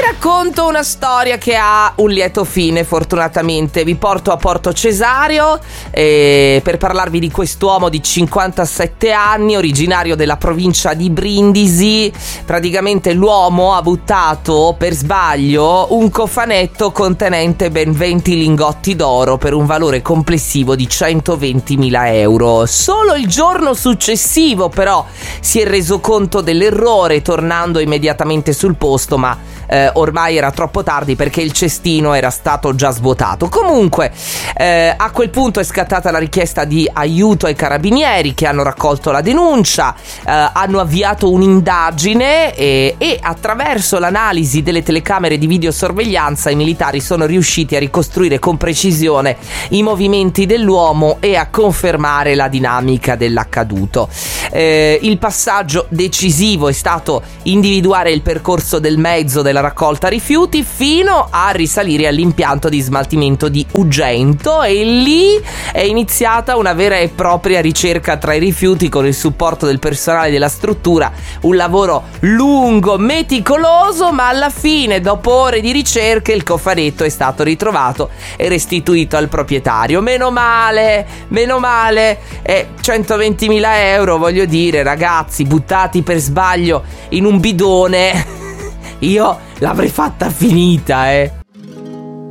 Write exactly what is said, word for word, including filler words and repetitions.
racconto una storia che ha un lieto fine, fortunatamente. Vi porto a Porto Cesario eh, per parlarvi di quest'uomo di cinquantasette anni, originario della provincia di Brindisi. Praticamente l'uomo ha buttato per sbaglio un cofanetto contenente ben venti lingotti d'oro per un valore complessivo di centoventimila euro. Solo il giorno successivo però si è reso conto dell'errore, tornando immediatamente sul posto, ma Eh, ormai era troppo tardi perché il cestino era stato già svuotato. Comunque eh, a quel punto è scattata la richiesta di aiuto ai carabinieri, che hanno raccolto la denuncia, eh, hanno avviato un'indagine e, e attraverso l'analisi delle telecamere di videosorveglianza i militari sono riusciti a ricostruire con precisione i movimenti dell'uomo e a confermare la dinamica dell'accaduto. Eh, il passaggio decisivo è stato individuare il percorso del mezzo della raccolta rifiuti fino a risalire all'impianto di smaltimento di Ugento, e lì è iniziata una vera e propria ricerca tra i rifiuti con il supporto del personale della struttura, un lavoro lungo, meticoloso, ma alla fine, dopo ore di ricerche, il cofanetto è stato ritrovato e restituito al proprietario. Meno male, meno male. E centoventimila euro, voglio dire, ragazzi, buttati per sbaglio in un bidone, io l'avrei fatta finita, eh.